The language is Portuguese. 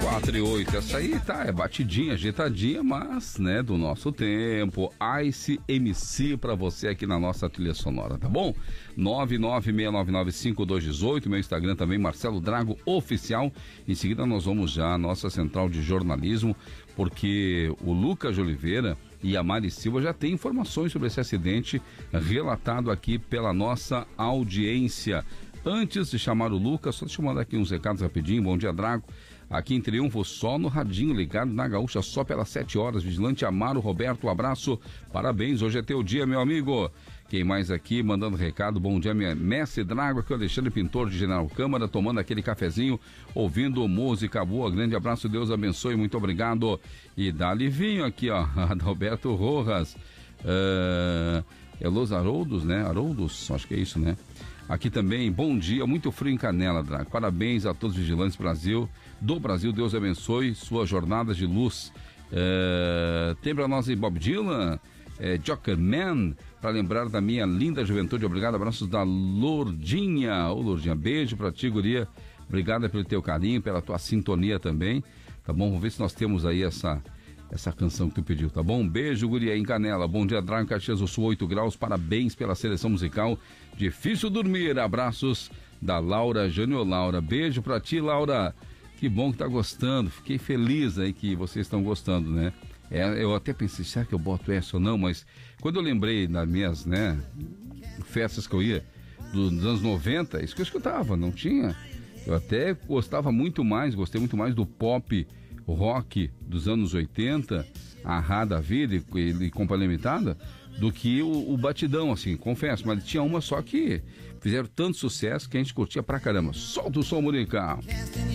4:08, essa aí é batidinha, ajeitadinha, mas, né, do nosso tempo. Ice MC pra você aqui na nossa trilha sonora, tá bom? 996995218, meu Instagram também, Marcelo Drago Oficial. Em seguida nós vamos já à nossa central de jornalismo, porque o Lucas de Oliveira e a Mari Silva já tem informações sobre esse acidente relatado aqui pela nossa audiência. Antes de chamar o Lucas, só deixa eu mandar aqui uns recados rapidinho. Bom dia, Drago. Aqui em Triunfo, só no radinho ligado na Gaúcha, só pelas 7 horas. Vigilante Amaro Roberto, um abraço. Parabéns, hoje é teu dia, meu amigo. Quem mais aqui mandando recado? Bom dia, minha mestre Drago. Aqui é o Alexandre Pintor de General Câmara, tomando aquele cafezinho, ouvindo música boa. Grande abraço, Deus abençoe, muito obrigado. E dá-lhe vinho aqui, ó, Roberto Rojas. É Los Haroldos, né? Haroldos, acho que é isso, né? Aqui também, bom dia, muito frio em Canela, Drago. Parabéns a todos os vigilantes do Brasil, Deus abençoe suas jornadas de luz. Tem pra nós aí Bob Dylan, Joker Man, para lembrar da minha linda juventude. Obrigado, abraços da Lourdinha. Ô Lourdinha, beijo pra ti, guria. Obrigada pelo teu carinho, pela tua sintonia também, tá bom? Vamos ver se nós temos aí essa canção que tu pediu, tá bom? Um beijo, guria, em Canela. Bom dia, Drago, Caxias do Sul, 8 graus. Parabéns pela seleção musical. Difícil dormir. Abraços da Laura Jânio. Laura, beijo pra ti, Laura. Que bom que tá gostando. Fiquei feliz aí que vocês estão gostando, né? Eu até pensei, será que eu boto essa ou não? Mas quando eu lembrei das minhas, né, festas que eu ia dos anos 90, isso que eu escutava, não tinha. Eu até gostei muito mais do pop rock dos anos 80, a Rá da vida e Companhia Limitada, do que o batidão, assim, confesso. Mas tinha uma só que fizeram tanto sucesso que a gente curtia pra caramba. Solta o som musical.